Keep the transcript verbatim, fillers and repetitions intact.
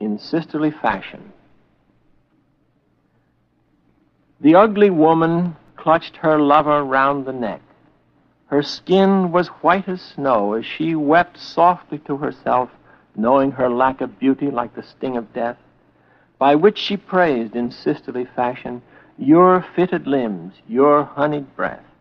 in sisterly fashion. The ugly woman clutched her lover round the neck. Her skin was white as snow as she wept softly to herself, knowing her lack of beauty like the sting of death, by which she praised in sisterly fashion your fitted limbs, your honeyed breath.